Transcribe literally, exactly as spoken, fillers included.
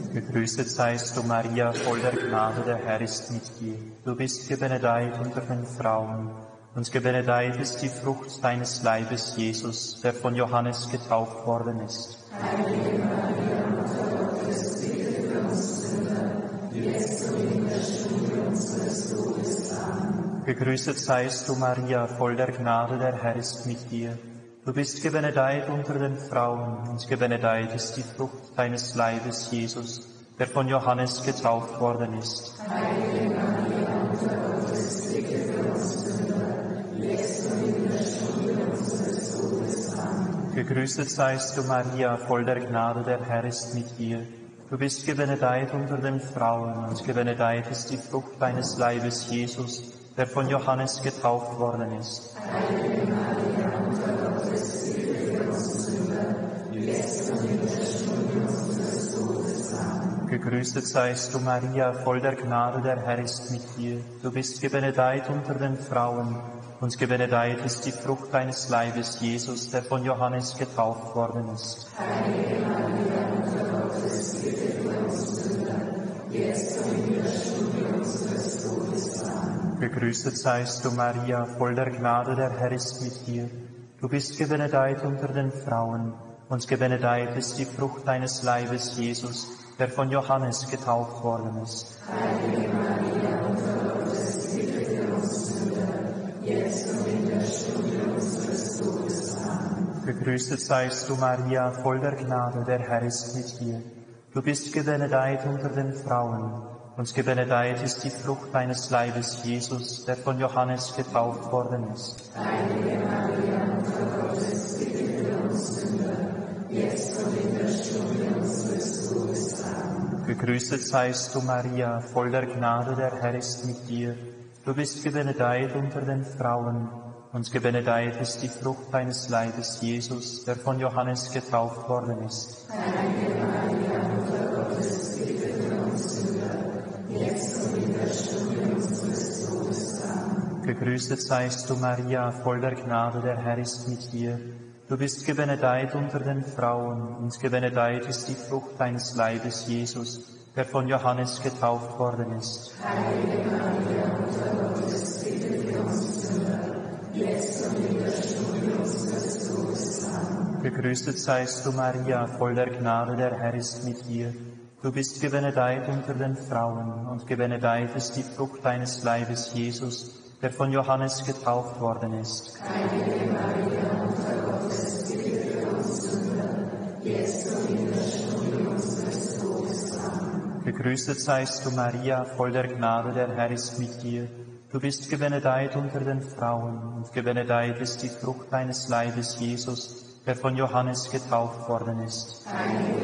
Gegrüßet seist du, Maria, voll der Gnade, der Herr ist mit dir. Du bist gebenedeit unter den Frauen, und gebenedeit ist die Frucht deines Leibes, Jesus, der von Johannes getauft worden ist. Heilige Maria, Mutter Gottes, bitte für uns Sünder, jetzt und in der Stunde unseres Todes. Amen. Gegrüßet seist du, Maria, voll der Gnade, der Herr ist mit dir. Du bist gebenedeit unter den Frauen, und gebenedeit ist die Frucht deines Leibes, Jesus, der von Johannes getauft worden ist. Heilige Maria, Mutter Gottes, bitte für uns Sünder, jetzt und in der Stunde unseres Todes. Amen. Gegrüßet seist du, Maria, voll der Gnade, der Herr ist mit dir. Du bist gebenedeit unter den Frauen, und gebenedeit ist die Frucht deines Leibes, Jesus, der von Johannes getauft worden ist. Heilige Maria, Mutter Gottes, bitte für uns Sünder, jetzt und in der Stunde unseres Todes. Amen. Gegrüßet seist du, Maria, voll der Gnade, der Herr ist mit dir. Du bist gebenedeit unter den Frauen, und gebenedeit ist die Frucht deines Leibes, Jesus, der von Johannes getauft worden ist. Heilige Maria, Mutter Gottes, bitte für uns Sünder, jetzt und in der Stunde unseres Todes. Amen. Gegrüßet seist du, Maria, voll der Gnade, der Herr ist mit dir. Du bist gebenedeit unter den Frauen, und gebenedeit ist die Frucht deines Leibes, Jesus, der von Johannes getauft worden ist. Heilige Maria, Mutter Gottes, bitte für uns Sünder, jetzt und in der Stunde unseres Todes. Amen. Gegrüßet seist du, Maria, voll der Gnade, der Herr ist mit dir. Du bist gebenedeit unter den Frauen, und gebenedeit ist die Frucht deines Leibes, Jesus, der von Johannes getauft worden ist. Heilige Maria, Mutter Gottes, bitte für uns Sünder, jetzt und in der Stunde unseres Todes. Amen. Gegrüßet seist du, Maria, voll der Gnade, der Herr ist mit dir. Du bist gebenedeit unter den Frauen, und gebenedeit ist die Frucht deines Leibes, Jesus, der von Johannes getauft worden ist. Heilige Maria, Mutter Gottes, bitte für uns Sünder, jetzt und in der Stunde unseres Todes. Amen. Gegrüßet seist du, Maria, voll der Gnade, der Herr ist mit dir. Du bist gebenedeit unter den Frauen, und gebenedeit ist die Frucht deines Leibes, Jesus, der von Johannes getauft worden ist. Heilige Maria, Mutter Gottes, bitte für uns Sünder, jetzt und in der Stunde unseres Todes. Amen. Gegrüßet seist du, Maria, voll der Gnade, der Herr ist mit dir. Du bist gebenedeit unter den Frauen, und gebenedeit ist die Frucht deines Leibes, Jesus, der von Johannes getauft worden ist. Heilige Maria, Mutter Gottes, bitte für uns Sünder, jetzt und in der Stunde unseres Todes. Amen. Gegrüßet seist du, Maria, voll der Gnade, der Herr ist mit dir. Du bist gebenedeit unter den Frauen, und gebenedeit ist die Frucht deines Leibes, Jesus, der von Johannes getauft worden ist. Heilige